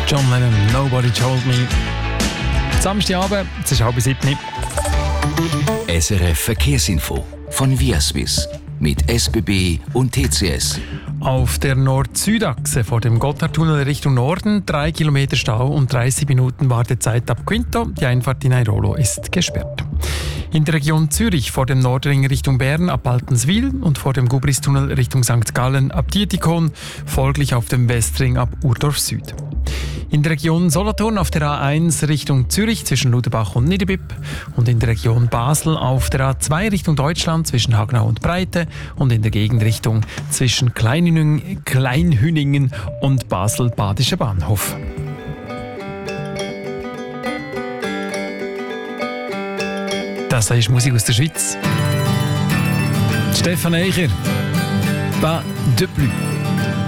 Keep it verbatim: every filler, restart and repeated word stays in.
John Lennon, Nobody Told Me. Samstagabend, es ist halb sieben. S R F Verkehrsinfo von Viaswiss mit S B B und T C S. Auf der Nord-Süd-Achse vor dem Gotthardtunnel Richtung Norden drei Kilometer Stau und dreißig Minuten Wartezeit ab Quinto. Die Einfahrt in Airolo ist gesperrt. In der Region Zürich vor dem Nordring Richtung Bern ab Altenswil und vor dem Gubristunnel Richtung Sankt Gallen ab Dietikon, folglich auf dem Westring ab Urdorf Süd. In der Region Solothurn auf der A eins Richtung Zürich zwischen Luderbach und Niederbipp und in der Region Basel auf der A zwei Richtung Deutschland zwischen Hagnau und Breite und in der Gegenrichtung zwischen Kleinhüningen, Kleinhüningen und Basel-Badischer Bahnhof. Das ist Musik aus der Schweiz. Stefan Eicher, Pas de plus.